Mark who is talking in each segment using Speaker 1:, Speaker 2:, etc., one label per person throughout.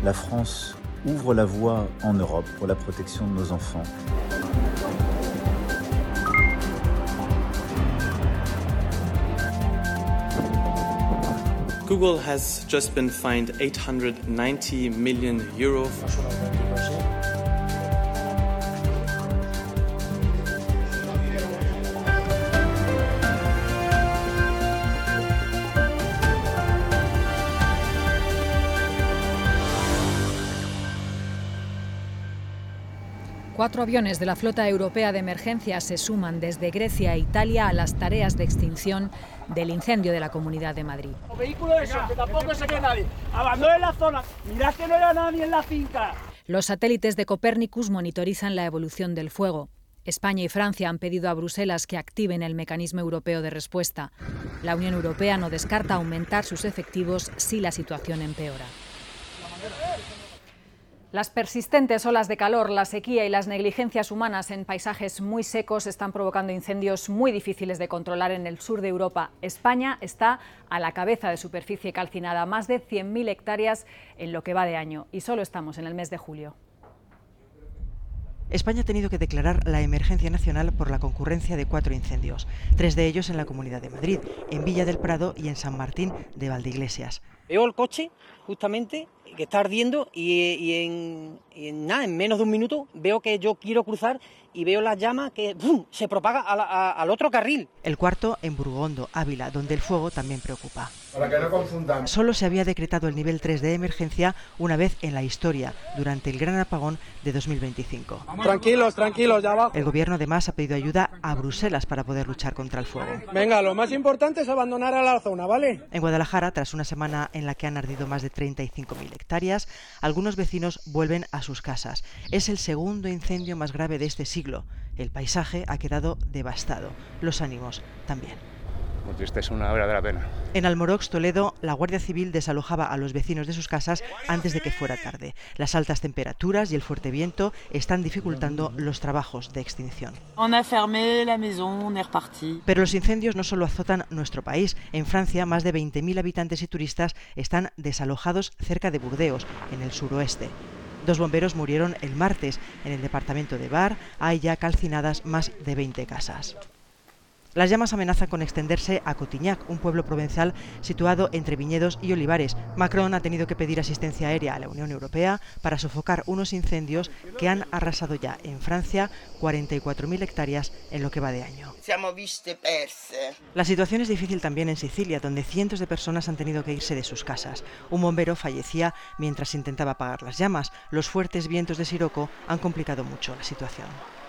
Speaker 1: La France ouvre la voie en Europe pour la protection de nos enfants.
Speaker 2: Google has just been fined 890 million euro.
Speaker 3: 4 aviones de la flota europea de emergencia se suman desde Grecia e Italia a las tareas de extinción del incendio de la Comunidad de Madrid.
Speaker 4: Los vehículos esos, que tampoco se quede nadie. Abandonen la zona. Mirad que no era nadie en la finca.
Speaker 3: Los satélites de Copernicus monitorizan la evolución del fuego. España y Francia han pedido a Bruselas que activen el mecanismo europeo de respuesta. La Unión Europea no descarta aumentar sus efectivos si la situación empeora. Las persistentes olas de calor, la sequía y las negligencias humanas en paisajes muy secos están provocando incendios muy difíciles de controlar en el sur de Europa. España está a la cabeza de superficie calcinada, más de 100.000 hectáreas en lo que va de año, y solo estamos en el mes de julio.
Speaker 5: España ha tenido que declarar la emergencia nacional por la concurrencia de 4 incendios, 3 de ellos en la Comunidad de Madrid, en Villa del Prado y en San Martín de Valdeiglesias.
Speaker 6: Veo el coche justamente que está ardiendo y en menos de un minuto veo que yo quiero cruzar y veo la llama que ¡bum!, se propaga al otro carril.
Speaker 5: El cuarto en Burgondo, Ávila, donde el fuego también preocupa.
Speaker 7: Para que no confundan.
Speaker 5: Solo se había decretado el nivel 3 de emergencia una vez en la historia, durante el gran apagón de 2025.
Speaker 4: Tranquilos, tranquilos, ya abajo.
Speaker 5: El gobierno además ha pedido ayuda a Bruselas para poder luchar contra el fuego.
Speaker 4: Venga, lo más importante es abandonar a la zona, ¿vale?
Speaker 5: En Guadalajara, tras una semana en la que han ardido más de 35.000 hectáreas, algunos vecinos vuelven a sus casas. Es el segundo incendio más grave de este siglo. El paisaje ha quedado devastado. Los ánimos también.
Speaker 7: Muy triste, es una verdadera pena.
Speaker 5: En Almorox, Toledo, la Guardia Civil desalojaba a los vecinos de sus casas antes de que fuera tarde. Las altas temperaturas y el fuerte viento están dificultando los trabajos de extinción. Pero los incendios no solo azotan nuestro país. En Francia, más de 20.000 habitantes y turistas están desalojados cerca de Burdeos, en el suroeste. 2 bomberos murieron el martes. En el departamento de Var hay ya calcinadas más de 20 casas. Las llamas amenazan con extenderse a Cotignac, un pueblo provenzal situado entre viñedos y olivares. Macron ha tenido que pedir asistencia aérea a la Unión Europea para sofocar unos incendios que han arrasado ya en Francia 44.000 hectáreas en lo que va de año. La situación es difícil también en Sicilia, donde cientos de personas han tenido que irse de sus casas. Un bombero fallecía mientras intentaba apagar las llamas. Los fuertes vientos de Sirocco han complicado mucho la situación.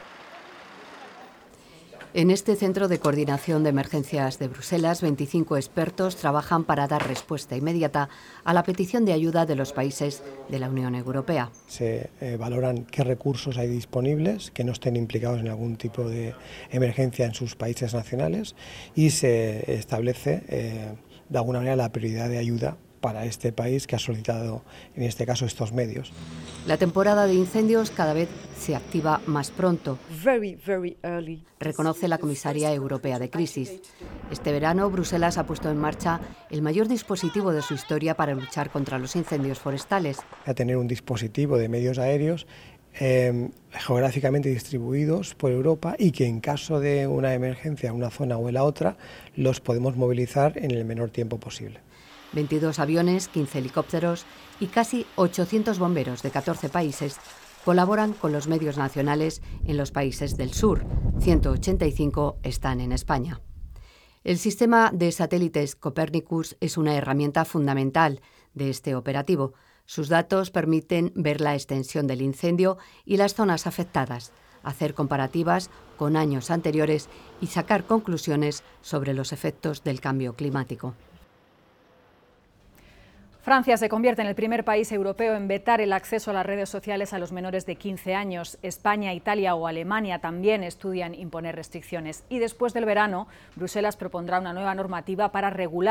Speaker 8: En este Centro de Coordinación de Emergencias de Bruselas, 25 expertos trabajan para dar respuesta inmediata a la petición de ayuda de los países de la Unión Europea.
Speaker 9: Se valoran qué recursos hay disponibles que no estén implicados en algún tipo de emergencia en sus países nacionales y se establece de alguna manera la prioridad de ayuda para este país que ha solicitado, en este caso, estos medios.
Speaker 8: La temporada de incendios cada vez se activa más pronto, reconoce la comisaria europea de crisis. Este verano, Bruselas ha puesto en marcha el mayor dispositivo de su historia para luchar contra los incendios forestales.
Speaker 9: A tener un dispositivo de medios aéreos geográficamente distribuidos por Europa y que en caso de una emergencia en una zona o en la otra, los podemos movilizar en el menor tiempo posible.
Speaker 8: 22 aviones, 15 helicópteros y casi 800 bomberos de 14 países colaboran con los medios nacionales en los países del sur. 185 están en España. El sistema de satélites Copernicus es una herramienta fundamental de este operativo. Sus datos permiten ver la extensión del incendio y las zonas afectadas, hacer comparativas con años anteriores y sacar conclusiones sobre los efectos del cambio climático.
Speaker 3: Francia se convierte en el primer país europeo en vetar el acceso a las redes sociales a los menores de 15 años. España, Italia o Alemania también estudian imponer restricciones. Y después del verano, Bruselas propondrá una nueva normativa para regular